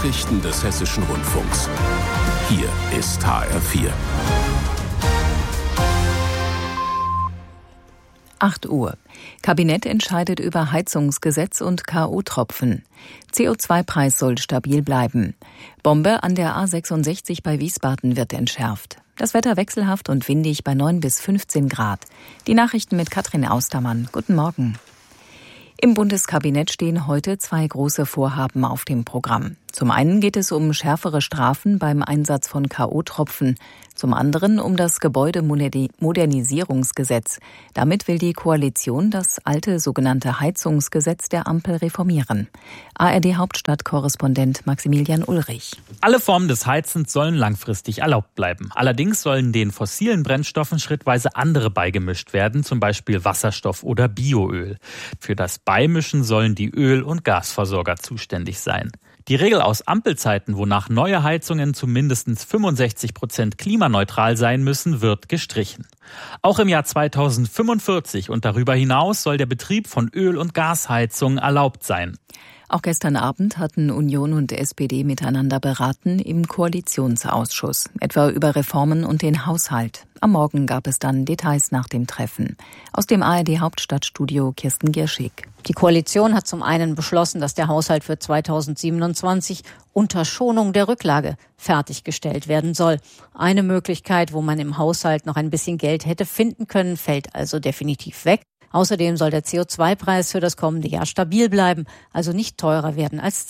Nachrichten des Hessischen Rundfunks. Hier ist HR4. 8 Uhr. Kabinett entscheidet über Heizungsgesetz und K.O.-Tropfen. CO2-Preis soll stabil bleiben. Bombe an der A66 bei Wiesbaden wird entschärft. Das Wetter wechselhaft und windig bei 9 bis 15 Grad. Die Nachrichten mit Katrin Austermann. Guten Morgen. Im Bundeskabinett stehen heute 2 große Vorhaben auf dem Programm. Zum einen geht es um schärfere Strafen beim Einsatz von K.O.-Tropfen, zum anderen um das Gebäudemodernisierungsgesetz. Damit will die Koalition das alte sogenannte Heizungsgesetz der Ampel reformieren. ARD-Hauptstadtkorrespondent Maximilian Ulrich. Alle Formen des Heizens sollen langfristig erlaubt bleiben. Allerdings sollen den fossilen Brennstoffen schrittweise andere beigemischt werden, zum Beispiel Wasserstoff oder Bioöl. Für das Beimischen sollen die Öl- und Gasversorger zuständig sein. Die Regel aus Ampelzeiten, wonach neue Heizungen zu mindestens 65% klimaneutral sein müssen, wird gestrichen. Auch im Jahr 2045 und darüber hinaus soll der Betrieb von Öl- und Gasheizungen erlaubt sein. Auch gestern Abend hatten Union und SPD miteinander beraten im Koalitionsausschuss, etwa über Reformen und den Haushalt. Am Morgen gab es dann Details nach dem Treffen. Aus dem ARD-Hauptstadtstudio Kirsten Gierschig. Die Koalition hat zum einen beschlossen, dass der Haushalt für 2027 unter Schonung der Rücklage fertiggestellt werden soll. Eine Möglichkeit, wo man im Haushalt noch ein bisschen Geld hätte finden können, fällt also definitiv weg. Außerdem soll der CO2-Preis für das kommende Jahr stabil bleiben, also nicht teurer werden als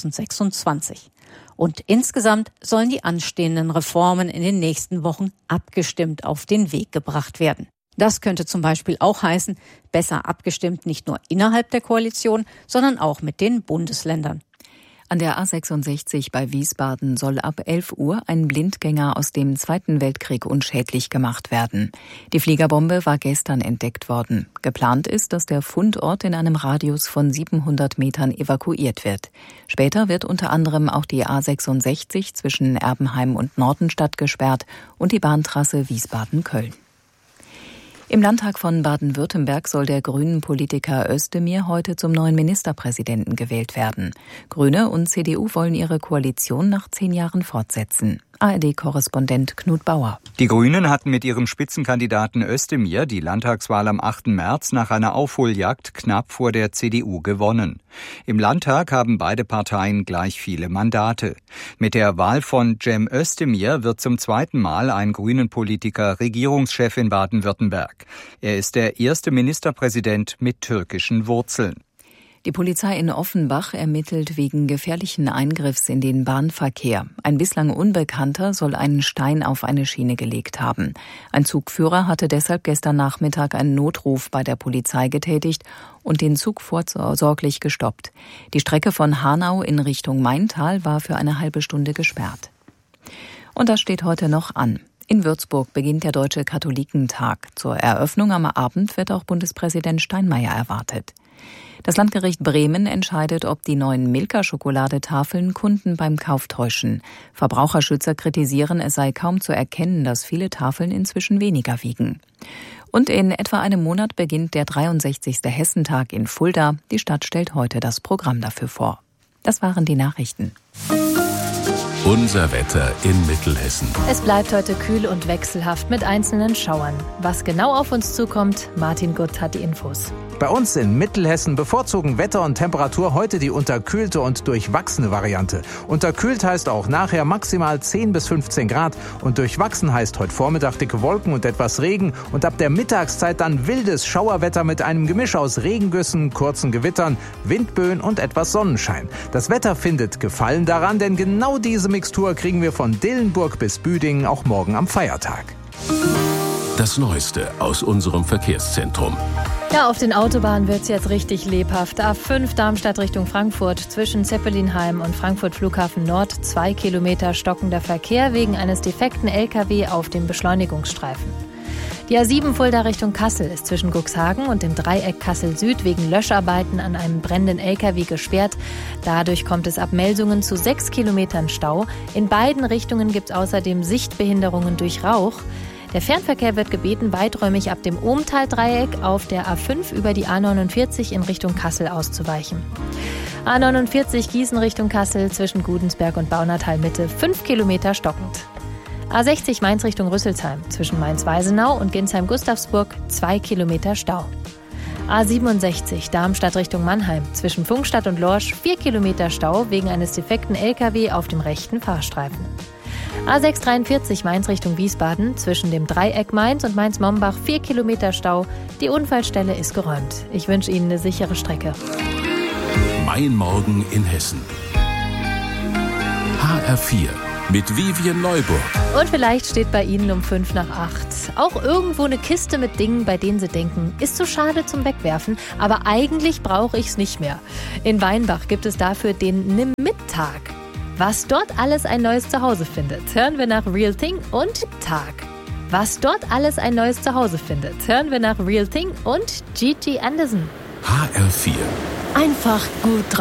2026. Und insgesamt sollen die anstehenden Reformen in den nächsten Wochen abgestimmt auf den Weg gebracht werden. Das könnte zum Beispiel auch heißen, besser abgestimmt nicht nur innerhalb der Koalition, sondern auch mit den Bundesländern. An der A66 bei Wiesbaden soll ab 11 Uhr ein Blindgänger aus dem Zweiten Weltkrieg unschädlich gemacht werden. Die Fliegerbombe war gestern entdeckt worden. Geplant ist, dass der Fundort in einem Radius von 700 Metern evakuiert wird. Später wird unter anderem auch die A66 zwischen Erbenheim und Nordenstadt gesperrt und die Bahntrasse Wiesbaden-Köln. Im Landtag von Baden-Württemberg soll der Grünen-Politiker Özdemir heute zum neuen Ministerpräsidenten gewählt werden. Grüne und CDU wollen ihre Koalition nach 10 Jahren fortsetzen. ARD-Korrespondent Knut Bauer. Die Grünen hatten mit ihrem Spitzenkandidaten Özdemir die Landtagswahl am 8. März nach einer Aufholjagd knapp vor der CDU gewonnen. Im Landtag haben beide Parteien gleich viele Mandate. Mit der Wahl von Cem Özdemir wird zum 2. Mal ein Grünen-Politiker Regierungschef in Baden-Württemberg. Er ist der erste Ministerpräsident mit türkischen Wurzeln. Die Polizei in Offenbach ermittelt wegen gefährlichen Eingriffs in den Bahnverkehr. Ein bislang Unbekannter soll einen Stein auf eine Schiene gelegt haben. Ein Zugführer hatte deshalb gestern Nachmittag einen Notruf bei der Polizei getätigt und den Zug vorsorglich gestoppt. Die Strecke von Hanau in Richtung Maintal war für eine halbe Stunde gesperrt. Und das steht heute noch an. In Würzburg beginnt der Deutsche Katholikentag. Zur Eröffnung am Abend wird auch Bundespräsident Steinmeier erwartet. Das Landgericht Bremen entscheidet, ob die neuen Milka-Schokoladetafeln Kunden beim Kauf täuschen. Verbraucherschützer kritisieren, es sei kaum zu erkennen, dass viele Tafeln inzwischen weniger wiegen. Und in etwa einem Monat beginnt der 63. Hessentag in Fulda. Die Stadt stellt heute das Programm dafür vor. Das waren die Nachrichten. Unser Wetter in Mittelhessen. Es bleibt heute kühl und wechselhaft mit einzelnen Schauern. Was genau auf uns zukommt, Martin Gutt hat die Infos. Bei uns in Mittelhessen bevorzugen Wetter und Temperatur heute die unterkühlte und durchwachsene Variante. Unterkühlt heißt auch nachher maximal 10 bis 15 Grad und durchwachsen heißt heute Vormittag dicke Wolken und etwas Regen und ab der Mittagszeit dann wildes Schauerwetter mit einem Gemisch aus Regengüssen, kurzen Gewittern, Windböen und etwas Sonnenschein. Das Wetter findet Gefallen daran, denn genau diese Mixtur kriegen wir von Dillenburg bis Büdingen auch morgen am Feiertag. Das Neueste aus unserem Verkehrszentrum. Ja, auf den Autobahnen wird's jetzt richtig lebhaft. A5 Darmstadt Richtung Frankfurt zwischen Zeppelinheim und Frankfurt Flughafen Nord 2 Kilometer stockender Verkehr wegen eines defekten LKW auf dem Beschleunigungsstreifen. Die A7 Fulda Richtung Kassel ist zwischen Cuxhagen und dem Dreieck Kassel Süd wegen Löscharbeiten an einem brennenden LKW gesperrt. Dadurch kommt es ab Melsungen zu 6 Kilometern Stau. In beiden Richtungen gibt es außerdem Sichtbehinderungen durch Rauch. Der Fernverkehr wird gebeten, weiträumig ab dem Ohmtal-Dreieck auf der A5 über die A49 in Richtung Kassel auszuweichen. A49 Gießen Richtung Kassel zwischen Gudensberg und Baunatal Mitte 5 Kilometer stockend. A60 Mainz Richtung Rüsselsheim zwischen Mainz-Weisenau und Ginsheim-Gustavsburg 2 Kilometer Stau. A67 Darmstadt Richtung Mannheim zwischen Pfungstadt und Lorsch 4 Kilometer Stau wegen eines defekten LKW auf dem rechten Fahrstreifen. A643 Mainz Richtung Wiesbaden zwischen dem Dreieck Mainz und Mainz-Mombach 4 Kilometer Stau. Die Unfallstelle ist geräumt. Ich wünsche Ihnen eine sichere Strecke. Mein Morgen in Hessen. HR4 mit Vivien Neuburg. Und vielleicht steht bei Ihnen um 7:55 auch irgendwo eine Kiste mit Dingen, bei denen Sie denken, ist zu schade zum Wegwerfen, aber eigentlich brauche ich es nicht mehr. In Weinbach gibt es dafür den Nimm-mit-Tag. Was dort alles ein neues Zuhause findet, hören wir nach Real Thing und Tag. Was dort alles ein neues Zuhause findet, hören wir nach Real Thing und Gigi Anderson. HR4. Einfach gut drauf.